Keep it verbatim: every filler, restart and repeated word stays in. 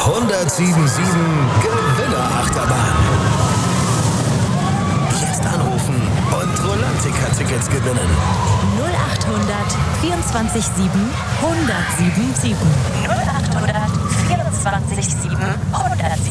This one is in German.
hundertsieben Komma sieben Gewinner-Achterbahn. Jetzt anrufen und Rolantica-Tickets gewinnen. null achthundert vierundzwanzig sieben hundertsieben sieben. null achthundert vierundzwanzig sieben hundertsieben.